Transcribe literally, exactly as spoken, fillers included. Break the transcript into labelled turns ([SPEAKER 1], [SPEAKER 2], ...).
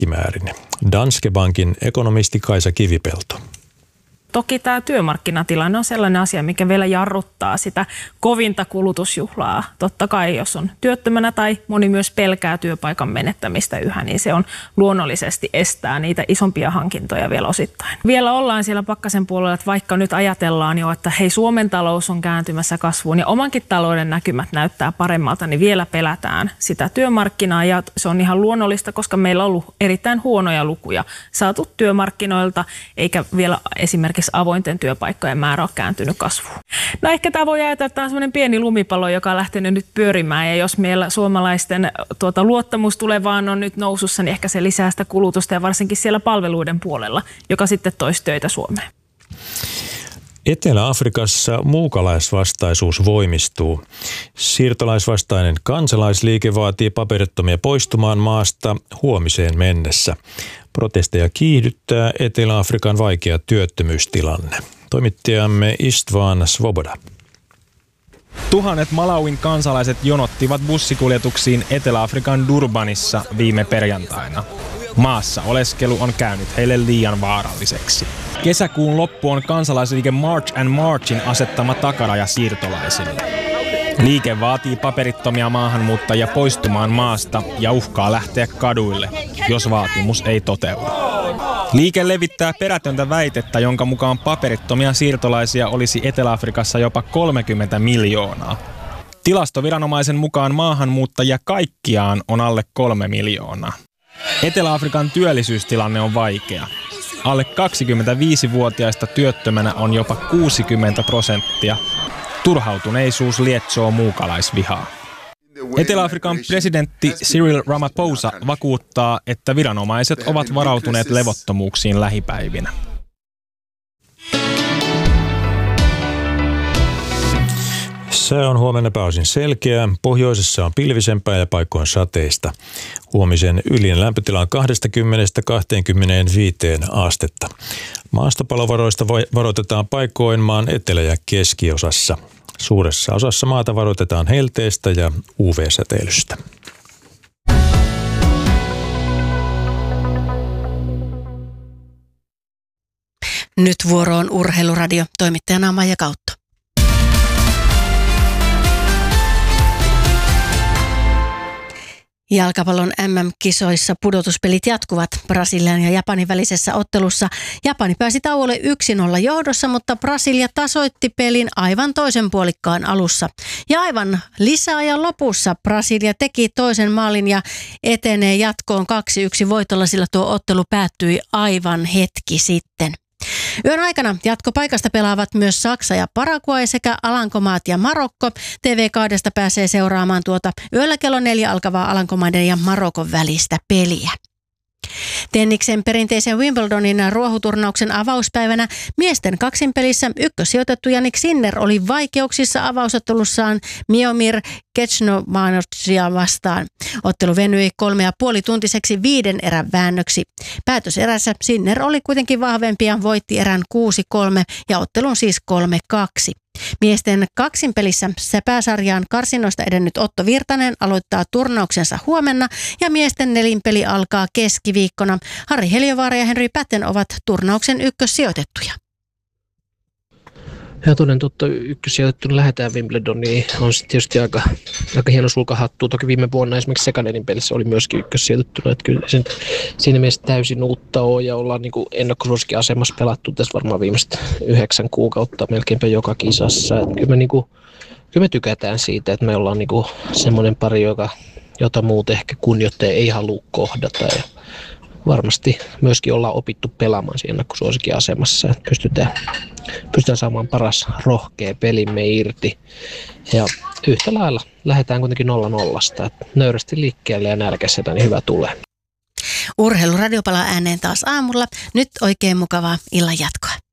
[SPEAKER 1] keskimäärin. Danske Bankin ekonomisti Kaisa Kivipelto.
[SPEAKER 2] Toki tämä työmarkkinatilanne on sellainen asia, mikä vielä jarruttaa sitä kovinta kulutusjuhlaa. Totta kai, jos on työttömänä tai moni myös pelkää työpaikan menettämistä yhä, niin se on luonnollisesti estää niitä isompia hankintoja vielä osittain. Vielä ollaan siellä pakkasen puolella, että vaikka nyt ajatellaan jo, että hei, Suomen talous on kääntymässä kasvuun ja omankin talouden näkymät näyttää paremmalta, niin vielä pelätään sitä työmarkkinaa ja se on ihan luonnollista, koska meillä on ollut erittäin huonoja lukuja saatu työmarkkinoilta, eikä vielä esimerkiksi avointen työpaikkojen määrä on kääntynyt kasvuun. No ehkä tämä voi ajatella, että tämä on sellainen pieni lumipallo, joka on lähtenyt nyt pyörimään ja jos meillä suomalaisten tuota, luottamus tulevaan on nyt nousussa, niin ehkä se lisää sitä kulutusta ja varsinkin siellä palveluiden puolella, joka sitten toisi töitä Suomeen.
[SPEAKER 1] Etelä-Afrikassa muukalaisvastaisuus voimistuu. Siirtolaisvastainen kansalaisliike vaatii paperittomia poistumaan maasta huomiseen mennessä. Protesteja kiihdyttää Etelä-Afrikan vaikea työttömyystilanne. Toimittajamme Istvan Svoboda.
[SPEAKER 3] Tuhannet Malawin kansalaiset jonottivat bussikuljetuksiin Etelä-Afrikan Durbanissa viime perjantaina. Maassa oleskelu on käynyt heille liian vaaralliseksi. Kesäkuun loppu on kansalaisliike March and Marchin asettama takaraja siirtolaisille. Liike vaatii paperittomia maahanmuuttajia poistumaan maasta ja uhkaa lähteä kaduille, jos vaatimus ei toteudu. Liike levittää perätöntä väitettä, jonka mukaan paperittomia siirtolaisia olisi Etelä-Afrikassa jopa kolmekymmentä miljoonaa. Tilastoviranomaisen mukaan maahanmuuttajia kaikkiaan on alle kolme miljoonaa. Etelä-Afrikan työllisyystilanne on vaikea. Alle kaksikymmentäviisivuotiaista työttömänä on jopa kuusikymmentä prosenttia. Turhautuneisuus lietsoo muukalaisvihaa. Etelä-Afrikan presidentti Cyril Ramaphosa vakuuttaa, että viranomaiset ovat varautuneet levottomuuksiin lähipäivinä.
[SPEAKER 1] Sää on huomenna pääosin selkeää. Pohjoisessa on pilvisempää ja paikoin sateista. Huomisen ylin lämpötila on kaksikymmentä kaksikymmentäviisi astetta. Maastopalovaroista varoitetaan paikoin maan etelä- ja keskiosassa. Suuressa osassa maata varoitetaan helteestä ja U V-säteilystä.
[SPEAKER 4] Nyt vuoroon Urheiluradio, toimittajana Maija Kautto. Jalkapallon M M-kisoissa pudotuspelit jatkuvat. Brasilian ja Japanin välisessä ottelussa Japani pääsi tauolle yksi nolla johdossa, mutta Brasilia tasoitti pelin aivan toisen puolikkaan alussa. Ja aivan lisäajan lopussa Brasilia teki toisen maalin ja etenee jatkoon kaksi yksi voitolla, sillä tuo ottelu päättyi aivan hetki sitten. Yön aikana jatkopaikasta pelaavat myös Saksa ja Paraguay sekä Alankomaat ja Marokko. T V kaksi pääsee seuraamaan tuota yöllä kello neljä alkavaa Alankomaiden ja Marokon välistä peliä. Tenniksen perinteisen Wimbledonin ruohuturnauksen avauspäivänä miesten kaksinpelissä ykkössijoitettu Jannik Sinner oli vaikeuksissa avausottelussaan Miomir Kecnomanosia vastaan. Ottelu venyi kolme ja puoli tuntiseksi viiden erän väännöksi. Päätöserässä Sinner oli kuitenkin vahvempi ja voitti erän kuusi kolme ja ottelun siis kolme kaksi. Miesten kaksinpelissä pääsarjaan karsinnoista edennyt Otto Virtanen aloittaa turnauksensa huomenna ja miesten nelinpeli alkaa keskiviikkona. Harri Heliövaara ja Henry Patten ovat turnauksen ykkössijoitettuja.
[SPEAKER 5] Ja toden totta ykkössijoitettuna lähdetään Wimbledoniin. On sitten tietysti aika, aika hieno sulkahattu. Toki viime vuonna esimerkiksi Sekanerin pelissä oli myöskin ykkössijoitettuna. Että kyllä sen, siinä mielessä täysin uutta on ja ollaan niin ennakkosuosikkiasemassa pelattu tässä varmaan viimeiset yhdeksän kuukautta melkeinpä joka kisassa. Että kyllä, me, niin kuin, kyllä me tykätään siitä, että me ollaan niin kuin semmoinen pari, joka, jota muut ehkä kunnioittaja ei halua kohdata. Ja varmasti myöskin ollaan opittu pelaamaan siinä ennakkosuosikin asemassa, että pystytään, pystytään saamaan paras rohkea pelimme irti. Ja yhtä lailla lähdetään kuitenkin nolla nollasta, että nöyrästi liikkeelle ja nälkäisenä, niin hyvä tulee.
[SPEAKER 4] Urheiluradio palaa ääneen taas aamulla. Nyt oikein mukavaa illan jatkoa.